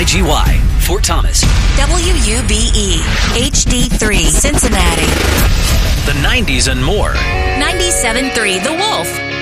WIGY, Fort Thomas. WUBE, HD3, Cincinnati. The 90s and more. 97.3, The Wolf.